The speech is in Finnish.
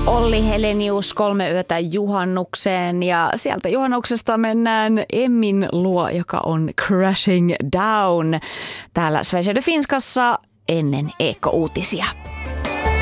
Olli Helenius 3 yötä juhannukseen ja sieltä juhannuksesta mennään Emmin luo, joka on Crashing Down täällä Sveriges Radio Finskassa ennen Eko-uutisia.